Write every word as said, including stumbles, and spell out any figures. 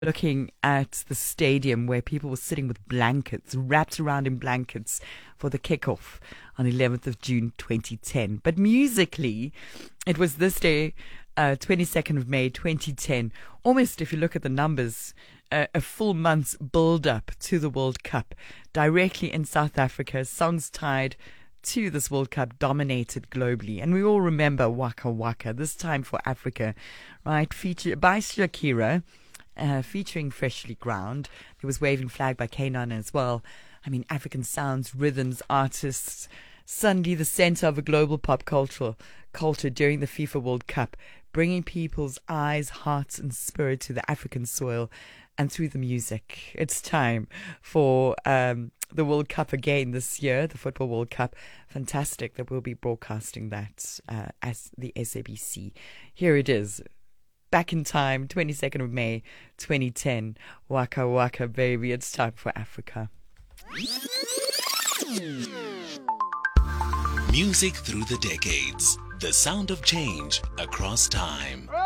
looking at the stadium where people were sitting with blankets, wrapped around in blankets for the kickoff on eleventh of June twenty ten. But musically, it was this day, uh, twenty-second of May twenty ten, almost, if you look at the numbers, uh, a full month's build-up to the World Cup directly in South Africa. Songs tied to this World Cup dominated globally. And we all remember Waka Waka, this time for Africa, right? Feature by Shakira, uh, featuring Freshly Ground. There was Waving Flag by Kanan as well. I mean, African sounds, rhythms, artists, suddenly the center of a global pop culture, culture during the FIFA World Cup, bringing people's eyes, hearts, and spirit to the African soil and through the music. It's time for um, the World Cup again this year, the Football World Cup. Fantastic that we'll be broadcasting that uh, as the S A B C. Here it is. Back in time, twenty-second of May, twenty ten. Waka Waka, baby. It's time for Africa. Music through the decades. The sound of change across time.